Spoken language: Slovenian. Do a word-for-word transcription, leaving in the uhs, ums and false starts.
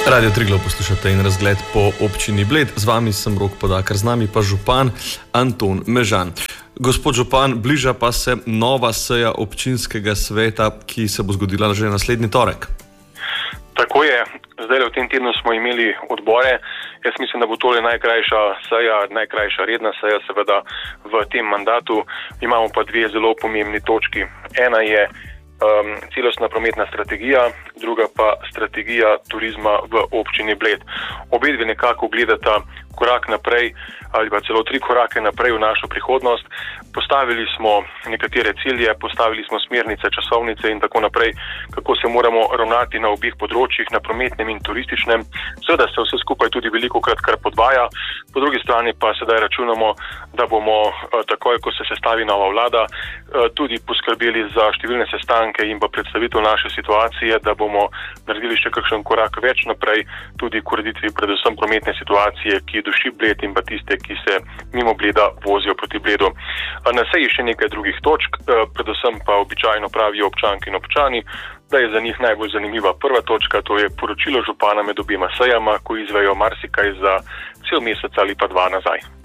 Radio Triglav poslušate in razgled po občini Bled. Z vami sem Rok Podakar, z nami pa župan Anton Mežan. Gospod župan, bliža pa se nova seja občinskega sveta, ki se bo zgodila že naslednji torek. Tako je. Zdaj v tem tednu smo imeli odbore. Jaz mislim, da bo tole najkrajša seja, najkrajša redna seja seveda v tem mandatu. Imamo pa dve zelo pomembni točki. Ena je um, celostna prometna strategija, druga pa strategija turizma v občini Bled. Obe dve nekako gledata korak naprej ali pa celo tri korake naprej v našo prihodnost. Postavili smo nekatere cilje, postavili smo smernice, časovnice in tako naprej, kako se moramo ravnati na obeh področjih, na prometnem in turističnem. Seveda se vse skupaj tudi velikokrat kar podvaja, po drugi strani pa sedaj računamo, da bomo takoj, ko se sestavi nova vlada, tudi poskrbeli za številne sestanke in pa predstavitev naše situacije, da bomo naredili še kakšen korak več naprej, tudi k ureditvi predvsem prometne situacije, ki duši Bled in pa tiste, ki se mimo Bleda vozijo proti Bledu. Na seji še nekaj drugih točk, predvsem pa običajno pravijo občanke in občani, da je za njih najbolj zanimiva prva točka, to je poročilo župana med obema sejama, ko izvejo marsikaj za cel mesec ali pa dva nazaj.